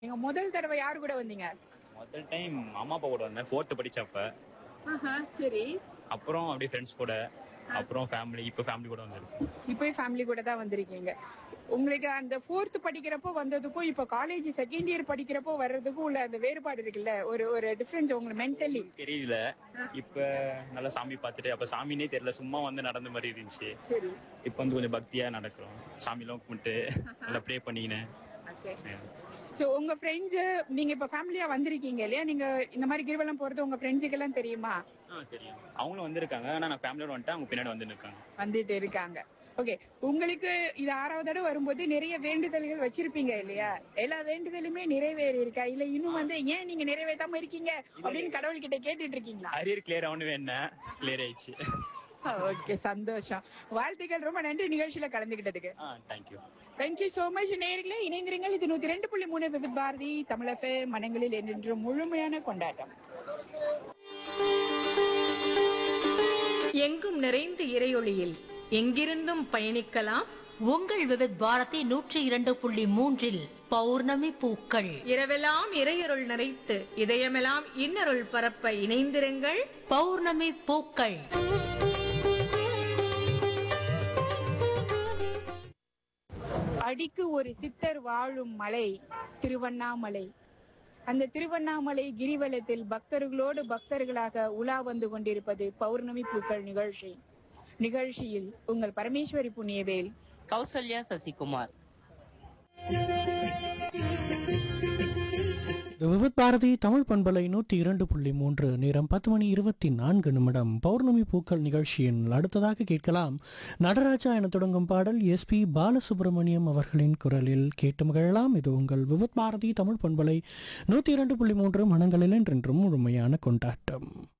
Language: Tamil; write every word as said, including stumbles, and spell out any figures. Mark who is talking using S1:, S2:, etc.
S1: நீங்க முதல் தடவை யாரு கூட வந்தீங்க?
S2: முதல் டைம் அம்மா அப்பா கூட வந்தேன் ஃபோர்த் படிச்சப்ப.
S1: ஆஹா, சரி.
S2: அப்புறம் அப்படியே ஃப்ரெண்ட்ஸ் கூட, அப்புறம் ஃபேமிலி, இப்போ ஃபேமிலி கூட வந்திருக்கேன்.
S1: இப்பயும் ஃபேமிலி கூட தான் வந்திருக்கீங்க. உங்களுக்கு அந்த ஃபோர்த் படிக்கிறப்போ வந்ததுக்கும் இப்ப காலேஜ் செகண்ட் இயர் படிக்கிறப்போ வர்றதுக்கும் உள்ள அந்த வேறுபாடு இருக்குல்ல, ஒரு ஒரு டிஃபரன்ஸ் உங்களுக்கு மென்டலி
S2: தெரியல. இப்ப நல்லா சாமி பார்த்துட்டு அப்ப சாமினே தெரியல, சும்மா வந்து நடந்த மாதிரி இருந்துச்சு.
S1: சரி.
S2: இப்ப வந்து கொஞ்சம் பக்தியா நடக்கிறோம், சாமி எல்லாம் கும்பிட்டு நல்லா ப்ரே பண்ணிக்கினேன்.
S1: சோ உங்க ஃப்ரெண்ட்ஸ் நீங்க இப்ப ஃபேமிலியா வந்திருக்கீங்க இல்லையா, நீங்க இந்த மாதிரி கிரிவலம் போறது உங்க ஃப்ரெண்ட்ஸுக்கு எல்லாம் தெரியுமா?
S2: தெரியும், அவங்களும் வந்திருக்காங்க. ஆனா நான் ஃபேமிலியோட வந்துட்டேன், அவங்க பின்னாடி வந்து இருக்காங்க,
S1: வந்துட்டு இருக்காங்க. ஓகே, உங்களுக்கு இது ஆறாவது தடவை வரும்போது நிறைய வேண்டுதல்கள் வச்சிருப்பீங்க இல்லையா, எல்லா வேண்டுதலுமே நிறைவேறி இருக்கா, இல்ல இன்னும் வந்து ஏன் நீங்க நிறைவேற்றாம இருக்கீங்க அப்படின்னு கடவுள்கிட்ட கேட்டுட்டு இருக்கீங்களா?
S2: அரியர் கிளியர் ஆகணும் என்ன கிளியர் ஆயிடுச்சு.
S1: ஓகே, சந்தோஷம், வாழ்த்துக்கள், ரொம்ப நன்றி நிகழ்ச்சியில கலந்துகிட்டதுக்கு.
S2: Thank you
S1: thank you so much. நேயர்களே, இணைந்திருங்கள். இது நூத்தி ரெண்டு புள்ளி மூணு விவித் பாரதி தமிழ் எஃப்எம், மனங்களில் என்றென்றும் முழுமையான கொண்டாட்டம்.
S3: எங்கும் நிறைந்த இறையொளியில் எங்கிருந்தும் பயணிக்கலாம்.
S4: உங்கள் விவித் பாரதி நூற்றி இரண்டு புள்ளி மூன்றில் பௌர்ணமி பூக்கள்.
S3: இரவெல்லாம் இறையருள் நிறைத்து இதயமெல்லாம் இன்னருள் பரப்ப இணைந்திருங்கள்.
S4: பௌர்ணமி பூக்கள்.
S1: அடிக்கு ஒரு சித்தர் வாழும் மலை திருவண்ணாமலை. அந்த திருவண்ணாமலை கிரிவலத்தில் பக்தர்களோடு பக்தர்களாக உலா வந்து கொண்டிருப்பது பௌர்ணமி பூக்கள் நிகழ்ச்சி. நிகழ்ச்சியில் உங்கள் பரமேஸ்வரி புண்ணியவேல்,
S5: கௌசல்யா சசிகுமார்.
S6: விவித் பாரதி தமிழ் பண்பலை நூற்றி இரண்டு புள்ளி மூன்று, நேரம் பத்து மணி இருபத்தி நான்கு நிமிடம். பௌர்ணமி பூக்கள் நிகழ்ச்சியின் அடுத்ததாக கேட்கலாம் நடராஜா என தொடங்கும் பாடல் எஸ் பி பாலசுப்ரமணியம் அவர்களின் குரலில் கேட்டு மகிழலாம். இது உங்கள் விவித் பாரதி தமிழ் பண்பலை நூற்றி இரண்டு புள்ளி மூன்று, மனங்களில் என்றென்றும் முழுமையான கொண்டாட்டம்.